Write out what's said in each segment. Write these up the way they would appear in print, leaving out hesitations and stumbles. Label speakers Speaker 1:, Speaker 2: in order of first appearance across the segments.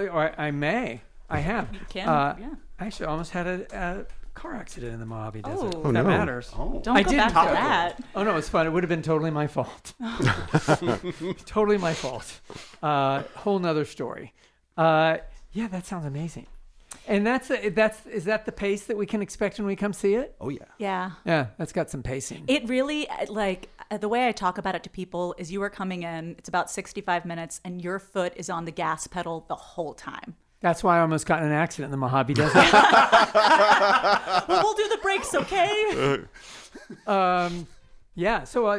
Speaker 1: or I may. I have.
Speaker 2: You can, yeah.
Speaker 1: I actually almost had a car accident in the Mojave Desert.
Speaker 2: Oh,
Speaker 1: that
Speaker 3: no.
Speaker 1: matters.
Speaker 2: Don't
Speaker 1: I
Speaker 2: go
Speaker 1: didn't
Speaker 2: back to that.
Speaker 1: Oh, no, it's fun. It would have been totally my fault. Totally my fault. Whole nother story. Yeah, that sounds amazing. And is that the pace that we can expect when we come see it?
Speaker 4: Oh, yeah.
Speaker 2: Yeah.
Speaker 1: Yeah, that's got some pacing.
Speaker 2: It really, the way I talk about it to people is you are coming in, it's about 65 minutes, and your foot is on the gas pedal the whole time.
Speaker 1: That's why I almost got in an accident in the Mojave Desert.
Speaker 2: Well, we'll do the brakes, okay?
Speaker 1: Yeah, so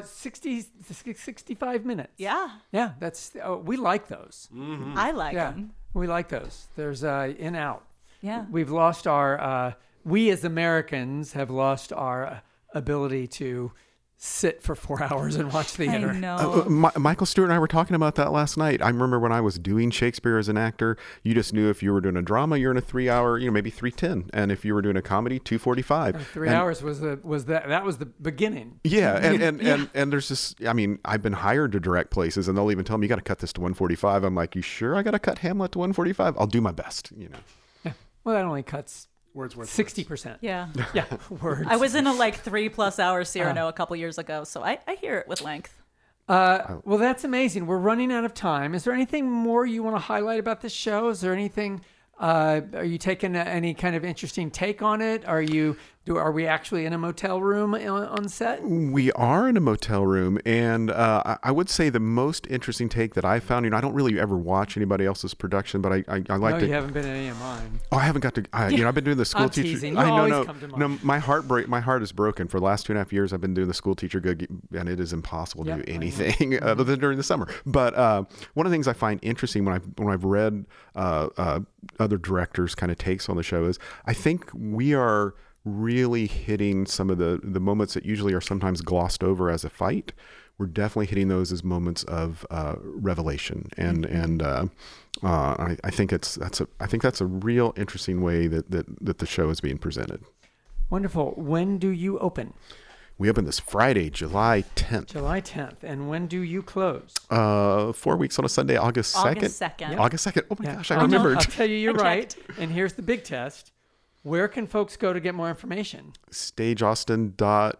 Speaker 1: 65 minutes.
Speaker 2: Yeah.
Speaker 1: Yeah, we like those.
Speaker 2: I like
Speaker 1: Yeah,
Speaker 2: them.
Speaker 1: we like those. There's in out.
Speaker 2: Yeah.
Speaker 1: We've lost we as Americans have lost our ability to sit for 4 hours and watch theater.
Speaker 2: I know.
Speaker 3: Michael Stewart and I were talking about that last night. I remember when I was doing Shakespeare as an actor, you just knew if you were doing a drama, you're in a 3 hour, maybe 3:10, and if you were doing a comedy, 2:45.
Speaker 1: 3 hours was the beginning.
Speaker 3: Yeah, and there's this. I mean, I've been hired to direct places, and they'll even tell me you got to cut this to 1:45. I'm like, you sure I got to cut Hamlet to 1:45? I'll do my best.
Speaker 1: Yeah. Well, that only cuts
Speaker 4: Wordsworth.
Speaker 1: 60%.
Speaker 2: Yeah.
Speaker 1: Yeah, words.
Speaker 2: I was in a 3+ hour Cyrano a couple years ago, so I hear it with length.
Speaker 1: Well, that's amazing. We're running out of time. Is there anything more you want to highlight about this show? Is there anything? Are you taking any kind of interesting take on it? Are we actually in a motel room on set?
Speaker 3: We are in a motel room, and I would say the most interesting take that I found. I don't really ever watch anybody else's production, but I like to.
Speaker 1: You haven't been in any of mine.
Speaker 3: Oh, I haven't got to. I've been doing the school
Speaker 1: I'm
Speaker 3: teacher.
Speaker 1: teasing. You always come to mine.
Speaker 3: No, my heart is broken. For the last 2.5 years, I've been doing the school teacher gig, and it is impossible to do anything other than during the summer. But one of the things I find interesting when I've read other directors' kind of takes on the show is I think we are really hitting some of the moments that usually are sometimes glossed over as a fight. We're definitely hitting those as moments of revelation, and I think that's a real interesting way that the show is being presented.
Speaker 1: Wonderful. When do you open?
Speaker 3: We open this Friday, July 10th.
Speaker 1: July 10th. And when do you close?
Speaker 3: 4 weeks on a Sunday, August 2nd.
Speaker 2: August 2nd.
Speaker 1: Yeah.
Speaker 3: August 2nd. Oh my gosh, I
Speaker 1: I'll
Speaker 3: remembered.
Speaker 1: tell you, you're
Speaker 2: I
Speaker 1: right.
Speaker 2: checked.
Speaker 1: And here's the big test. Where can folks go to get more information?
Speaker 3: StageAustin.com.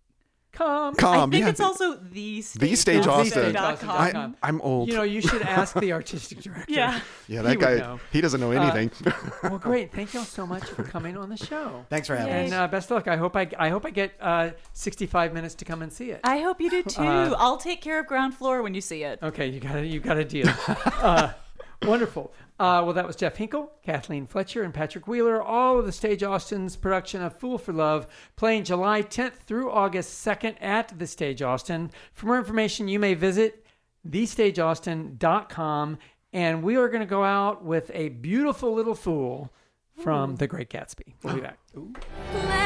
Speaker 2: I think it's also the
Speaker 3: Stage Austin.
Speaker 2: Austin.com.
Speaker 3: I'm old.
Speaker 1: You should ask the artistic director.
Speaker 2: Yeah.
Speaker 3: Yeah,
Speaker 1: He
Speaker 3: that
Speaker 1: would
Speaker 3: guy,
Speaker 1: know.
Speaker 3: he doesn't know anything.
Speaker 1: Well, great. Thank y'all so much for coming on the show.
Speaker 4: Thanks for having
Speaker 1: And
Speaker 4: us.
Speaker 1: best of luck. I hope I get 65 minutes to come and see it.
Speaker 2: I hope you do too. I'll take care of ground floor when you see it.
Speaker 1: Okay, you got a deal. Wonderful. Well, that was Jeff Hinkle, Kathleen Fletcher, and Patrick Wheeler, all of the Stage Austin's production of Fool for Love, playing July 10th through August 2nd at the Stage Austin. For more information, you may visit thestageaustin.com, and we are going to go out with a beautiful little fool from The Great Gatsby. We'll be back.